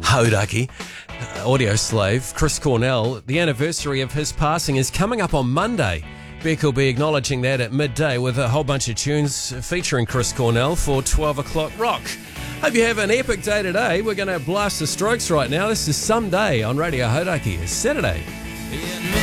Hodaki, audio slave, Chris Cornell. The anniversary of his passing is coming up on Monday. Beck will be acknowledging that at midday with a whole bunch of tunes featuring Chris Cornell for 12 o'clock rock. Hope you have an epic day today. We're going to blast the Strokes right now. This is Someday on Radio Hodaki. It's Saturday.